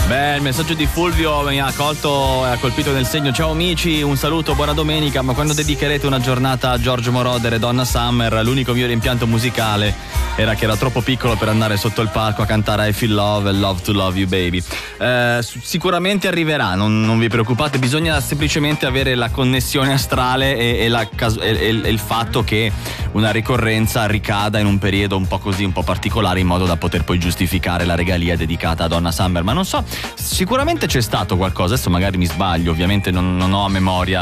Beh, il messaggio di Fulvio mi ha colto e ha colpito nel segno. Ciao amici, un saluto, buona domenica. Ma quando dedicherete una giornata a Giorgio Moroder e Donna Summer, l'unico mio rimpianto musicale era che era troppo piccolo per andare sotto il palco a cantare I Feel Love e Love to Love You Baby. Sicuramente arriverà, non vi preoccupate, bisogna semplicemente avere la connessione astrale e il fatto che una ricorrenza ricada in un periodo un po' così, un po' particolare, in modo da poter poi giustificare la regalia dedicata a Donna Summer. Ma non so, sicuramente c'è stato qualcosa, adesso magari mi sbaglio, ovviamente non ho a memoria